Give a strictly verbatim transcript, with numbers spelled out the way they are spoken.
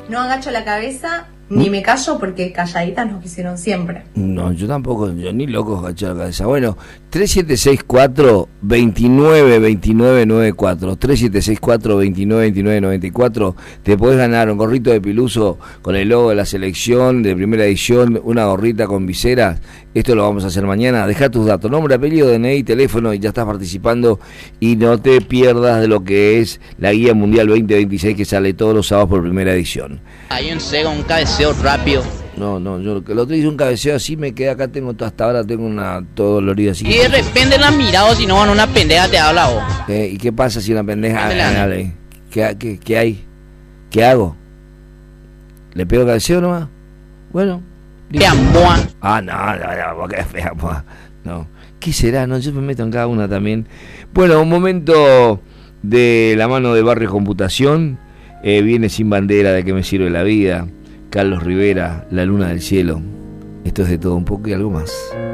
no agacho la cabeza ni me callo porque calladitas nos quisieron siempre. No, yo tampoco, yo ni loco agacho la cabeza. Bueno, tres siete seis cuatro, dos nueve dos nueve nueve cuatro, tres siete seis cuatro, dos nueve dos nueve nueve cuatro, te podés ganar un gorrito de Piluso con el logo de la selección de primera edición, una gorrita con viseras. Esto lo vamos a hacer mañana. Deja tus datos, nombre, apellido, D N I, teléfono, y ya estás participando. Y no te pierdas de lo que es la Guía Mundial veinte veintiséis, que sale todos los sábados por primera edición. Hay un Sega, un cabeceo rápido. No, no, yo lo otro hice un cabeceo así, me quedé acá, tengo toda hasta ahora, tengo una todo dolorido así. Y de repente la mirado, si no, una pendeja te habla vos. Eh, ¿Y qué pasa si una pendeja? Dale, dale. ¿Qué, qué, ¿Qué hay? ¿Qué hago? ¿Le pego el cabeceo nomás? Bueno. Feamoa. Ah, no, no, no, porque es feamoa. No. ¿Qué será? No, yo me meto en cada una también. Bueno, un momento de la mano de Barrio Computación. Eh, viene Sin Bandera, ¿de qué me sirve la vida? Carlos Rivera, La Luna del Cielo. Esto es De Todo Un Poco y Algo Más.